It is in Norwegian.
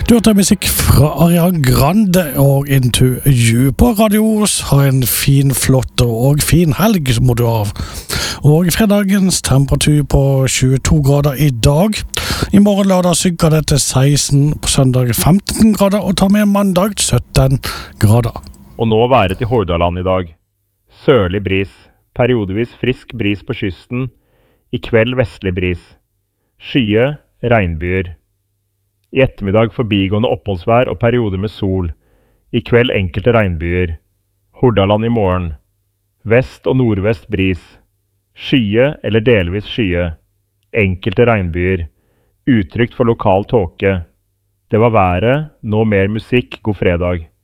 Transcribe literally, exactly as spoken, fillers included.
Du hørte musikk fra Ariana Grande og Into You på Radio. Ha en fin, flott og fin helg må du ha. Og fredagens temperatur på tjueto grader i dag. I morgen lørdag synker det til seksten, på søndag femten grader og tar med mandag sytten grader. Og nå været i Hordaland i dag. Sørlig bris, periodevis frisk bris på kysten, i kveld vestlig bris. Skye, regnbyer. I ettermiddag forbigående oppholdsvær og perioder med sol. I kveld enkelte regnbyer. Hordaland i morgen. Vest og nordvest bris. Skye eller delvis skye. Enkelte regnbyer. Utrygt for lokal tåke. Det var været, nå mer musikk, god fredag.